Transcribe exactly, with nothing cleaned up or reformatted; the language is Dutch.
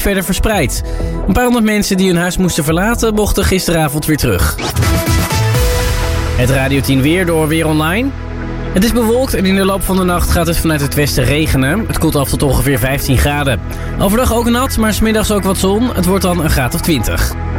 verder verspreid. Een paar honderd mensen die hun huis moesten verlaten, mochten gisteravond weer terug. Het Radio tien weer door Weer Online. Het is bewolkt en in de loop van de nacht gaat het vanuit het westen regenen. Het koelt af tot ongeveer vijftien graden. Overdag ook nat, maar 's middags ook wat zon. Het wordt dan een graad of twintig.